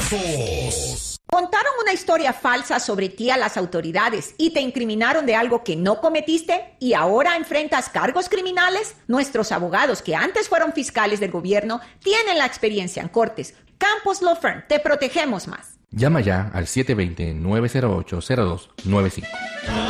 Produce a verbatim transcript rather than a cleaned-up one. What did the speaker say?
Casos. ¿Contaron una historia falsa sobre ti a las autoridades y te incriminaron de algo que no cometiste y ahora enfrentas cargos criminales? Nuestros abogados, que antes fueron fiscales del gobierno, tienen la experiencia en cortes. Campos Law Firm, te protegemos más. Llama ya al siete dos cero, nueve cero ocho, cero dos nueve cinco.